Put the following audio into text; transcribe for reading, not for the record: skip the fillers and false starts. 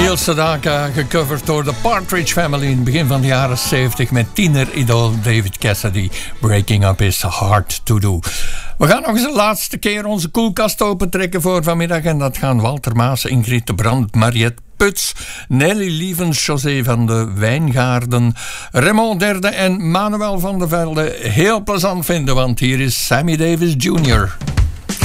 Neil Sedaka, gecoverd door de Partridge Family in het begin van de jaren 70 met tieneridool David Cassidy. Breaking Up is hard to do. We gaan nog eens de laatste keer onze koelkast opentrekken voor vanmiddag. En dat gaan Walter Maas, Ingrid de Brand, Mariette Puts, Nelly Lievens, José van de Wijngaarden, Raymond Derde en Manuel van der Velde heel plezant vinden. Want hier is Sammy Davis Jr.